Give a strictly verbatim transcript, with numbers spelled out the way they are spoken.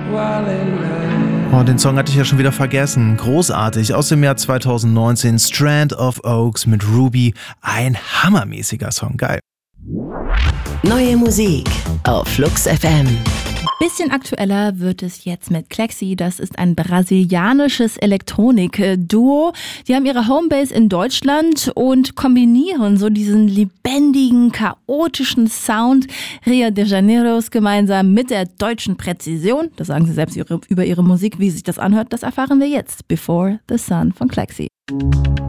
Oh, den Song hatte ich ja schon wieder vergessen. Großartig. Aus dem Jahr zweitausendneunzehn. Strand of Oaks mit Ruby. Ein hammermäßiger Song. Geil. Neue Musik auf Flux F M. Bisschen aktueller wird es jetzt mit Clexi. Das ist ein brasilianisches Elektronik-Duo. Die haben ihre Homebase in Deutschland und kombinieren so diesen lebendigen, chaotischen Sound Rio de Janeiros gemeinsam mit der deutschen Präzision. Das sagen sie selbst über ihre Musik. Wie sich das anhört, das erfahren wir jetzt. Before the Sun von Clexi.